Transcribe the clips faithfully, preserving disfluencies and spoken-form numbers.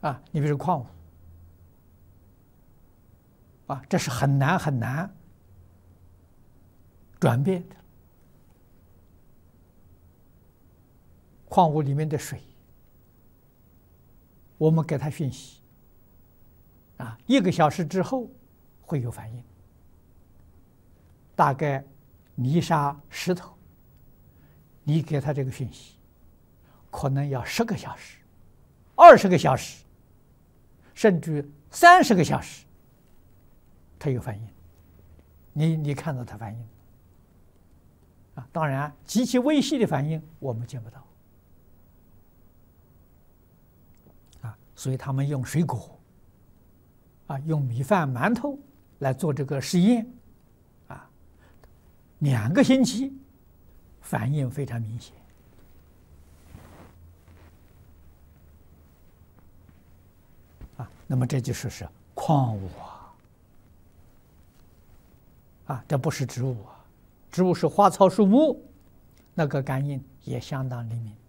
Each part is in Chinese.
啊，你比如矿物啊，这是很难很难转变的。矿物里面的水，我们给它讯息啊，一个小时之后会有反应。大概泥沙石头，你给它这个讯息，可能要十个小时、二十个小时，甚至三十个小时，它有反应。你你看到它反应啊？当然，极其微细的反应我们见不到。所以他们用水果，啊，用米饭、馒头来做这个实验，啊，两个星期反应非常明显。啊，那么这就说是矿物啊，啊，这不是植物啊，植物是花草树木，那个感应也相当灵敏。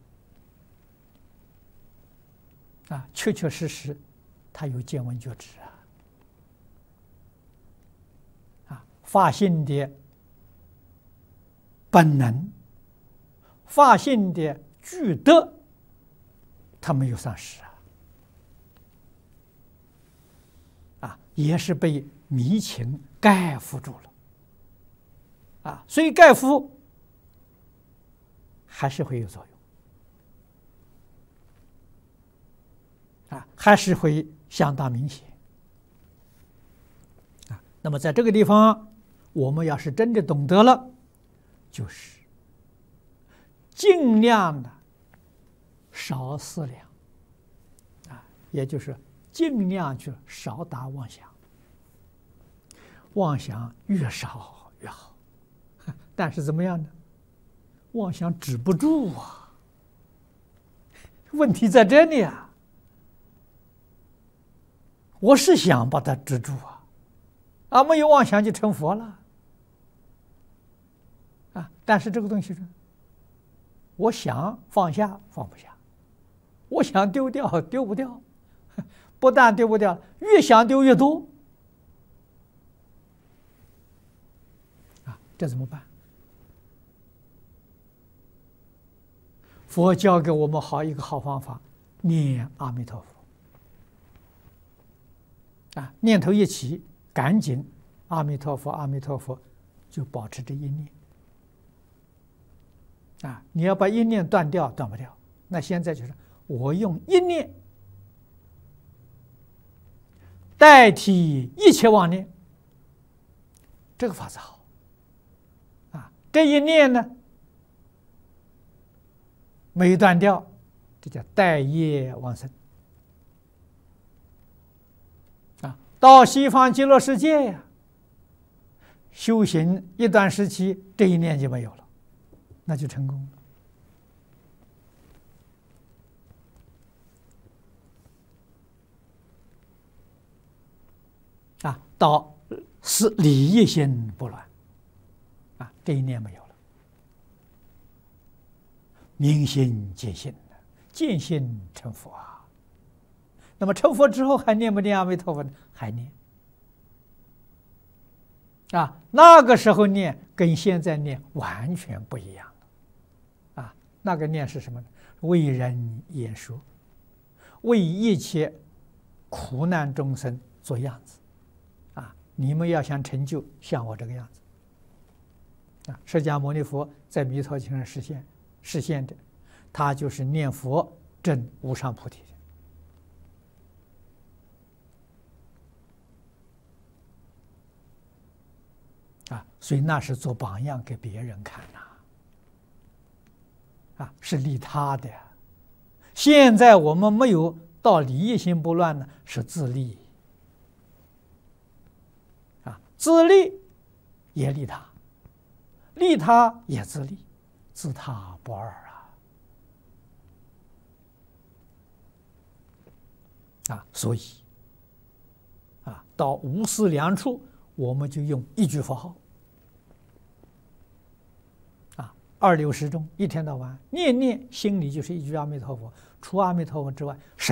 啊，确确实实，他有见闻觉知啊！啊，发性的本能，发性的具德，他没有丧失啊！啊，也是被迷情盖覆住了。啊，所以盖覆还是会有作用。啊，还是会相当明显啊。那么在这个地方，我们要是真的懂得了，就是尽量的少思量啊，也就是尽量去少打妄想，妄想越少越好。但是怎么样呢？妄想止不住啊，问题在这里啊。我是想把它止住啊，啊，没有妄想就成佛了，啊，但是这个东西呢，我想放下放不下，我想丢掉丢不掉，不但丢不掉，越想丢越多，啊，这怎么办？佛教给我们好一个好方法，念阿弥陀佛。啊，念头一起，赶紧阿弥陀佛，阿弥陀佛，就保持着一念。啊，你要把一念断掉，断不掉。那现在就是我用一念代替一切妄念，这个法子好。啊，这一念呢没断掉，这叫待业往生。到西方极乐世界呀，修行一段时期，这一念就没有了，那就成功了。啊，到是理业心不乱，啊，这一念没有了，明心见性，见性成佛啊。那么成佛之后还念不念阿弥陀佛呢？还念啊！那个时候念跟现在念完全不一样了啊！那个念是什么呢？为人言说，为一切苦难众生做样子啊！你们要想成就，像我这个样子啊！释迦牟尼佛在弥陀经上实现实现的，他就是念佛证无上菩提的。啊，所以那是做榜样给别人看呐，啊，是利他的。现在我们没有到理业心不乱呢，是自利。啊，自利也利他，利他也自利，自他不二啊。啊，所以，啊，到无私良处。我们就用一句佛号，啊，二六时中，一天到晚念念，心里就是一句阿弥陀佛。除阿弥陀佛之外，